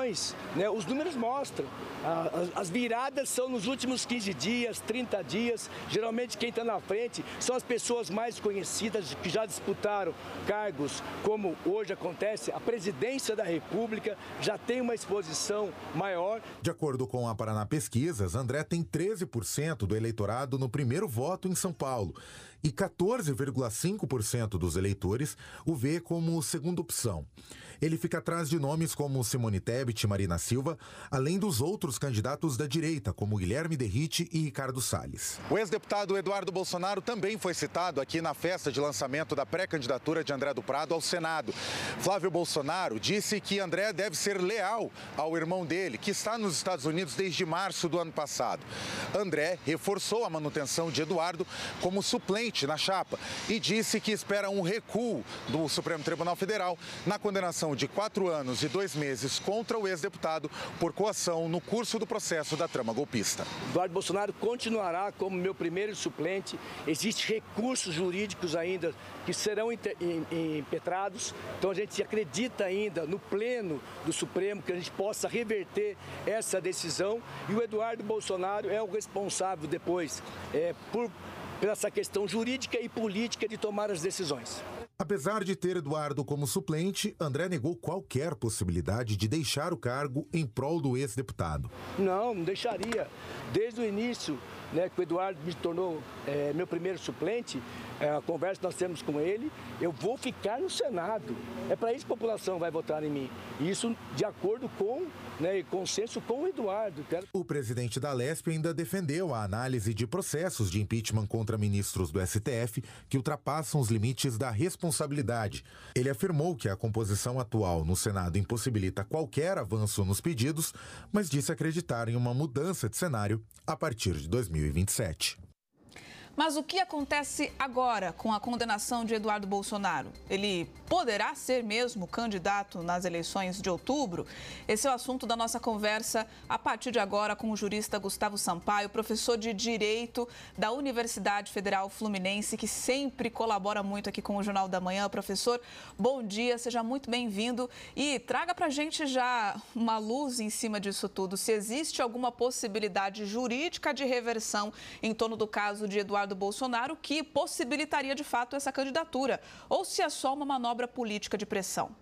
decisões, né? Os números mostram. As viradas são nos últimos 15 dias, 30 dias. Geralmente quem está na frente são as pessoas mais conhecidas que já disputaram cargos, como hoje acontece, a presidência da República já tem uma exposição maior. De acordo com a Paraná Pesquisas, André tem 13% do eleitorado no primeiro voto em São Paulo e 14,5% dos eleitores o vê como segunda opção. Ele fica atrás de nomes como Simone Tebet e Marina Silva, além dos outros candidatos da direita, como Guilherme Derrite e Ricardo Salles. O ex-deputado Eduardo Bolsonaro também foi citado aqui na festa de lançamento da pré-candidatura de André do Prado ao Senado. Flávio Bolsonaro disse que André deve ser leal ao irmão dele, que está nos Estados Unidos desde março do ano passado. André reforçou a manutenção de Eduardo como suplente na chapa e disse que espera um recuo do Supremo Tribunal Federal na condenação de 4 anos e 2 meses contra o ex-deputado por coação no curso do processo da trama golpista. Eduardo Bolsonaro continuará como meu primeiro suplente. Existem recursos jurídicos ainda que serão impetrados. Então a gente acredita ainda no pleno do Supremo que a gente possa reverter essa decisão. E o Eduardo Bolsonaro é o responsável depois por essa questão jurídica e política de tomar as decisões. Apesar de ter Eduardo como suplente, André negou qualquer possibilidade de deixar o cargo em prol do ex-deputado. Não deixaria. Desde o início, né, que o Eduardo me tornou meu primeiro suplente, a conversa que nós temos com ele, eu vou ficar no Senado. É para isso que a população vai votar em mim. Isso de acordo com, consenso com o Eduardo. O presidente da Alesp ainda defendeu a análise de processos de impeachment contra ministros do STF que ultrapassam os limites da responsabilidade. Ele afirmou que a composição atual no Senado impossibilita qualquer avanço nos pedidos, mas disse acreditar em uma mudança de cenário a partir de 2027. Mas o que acontece agora com a condenação de Eduardo Bolsonaro? Ele poderá ser mesmo candidato nas eleições de outubro? Esse é o assunto da nossa conversa a partir de agora com o jurista Gustavo Sampaio, professor de Direito da Universidade Federal Fluminense, que sempre colabora muito aqui com o Jornal da Manhã. Professor, bom dia, seja muito bem-vindo e traga para a gente já uma luz em cima disso tudo. Se existe alguma possibilidade jurídica de reversão em torno do caso de Eduardo Bolsonaro que possibilitaria de fato essa candidatura, ou se é só uma manobra política de pressão.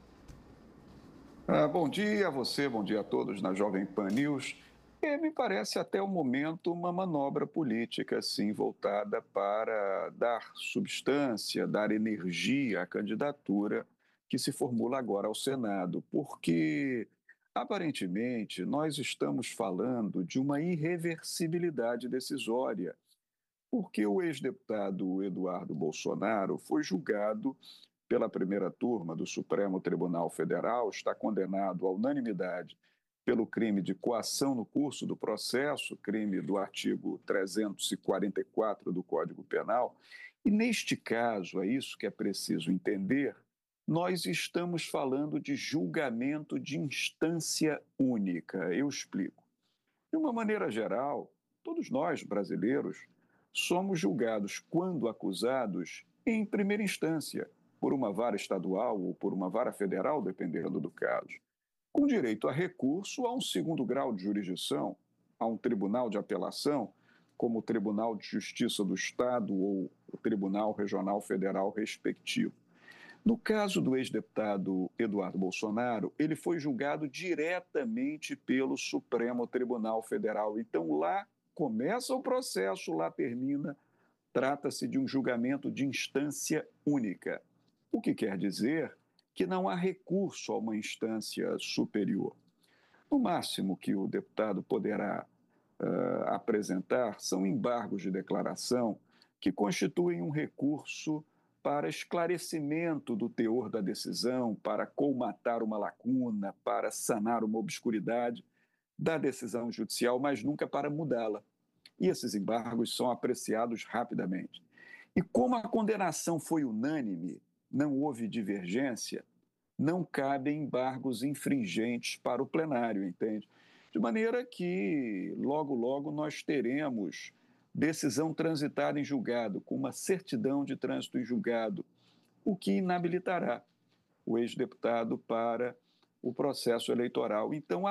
Bom dia a você, bom dia a todos na Jovem Pan News. Me parece até o momento uma manobra política, sim, voltada para dar substância, dar energia à candidatura que se formula agora ao Senado, porque aparentemente nós estamos falando de uma irreversibilidade decisória. Porque o ex-deputado Eduardo Bolsonaro foi julgado pela primeira turma do Supremo Tribunal Federal, está condenado à unanimidade pelo crime de coação no curso do processo, crime do artigo 344 do Código Penal. E neste caso, é isso que é preciso entender, nós estamos falando de julgamento de instância única. Eu explico. De uma maneira geral, todos nós, brasileiros, somos julgados, quando acusados, em primeira instância, por uma vara estadual ou por uma vara federal, dependendo do caso, com direito a recurso a um segundo grau de jurisdição, a um tribunal de apelação, como o Tribunal de Justiça do Estado ou o Tribunal Regional Federal respectivo. No caso do ex-deputado Eduardo Bolsonaro, ele foi julgado diretamente pelo Supremo Tribunal Federal. Então, lá começa o processo, lá termina, trata-se de um julgamento de instância única, o que quer dizer que não há recurso a uma instância superior. No máximo que o deputado poderá apresentar são embargos de declaração que constituem um recurso para esclarecimento do teor da decisão, para colmatar uma lacuna, para sanar uma obscuridade da decisão judicial, mas nunca para mudá-la. E esses embargos são apreciados rapidamente. E como a condenação foi unânime, não houve divergência, não cabem embargos infringentes para o plenário, entende? De maneira que, logo, logo, nós teremos decisão transitada em julgado, com uma certidão de trânsito em julgado, o que inabilitará o ex-deputado para o processo eleitoral. Então,